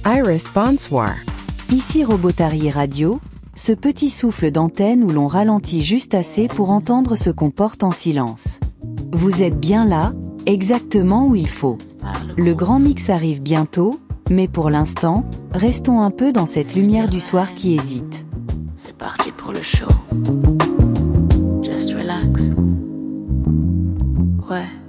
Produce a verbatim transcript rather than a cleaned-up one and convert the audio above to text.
Iris bonsoir. Ici Robotari Radio, ce petit souffle d'antenne où l'on ralentit juste assez pour entendre ce qu'on porte en silence. Vous êtes bien là, exactement où il faut. Le grand mix arrive bientôt, mais pour l'instant, restons un peu dans cette lumière du soir qui hésite. C'est parti pour le show. Just relax. Ouais.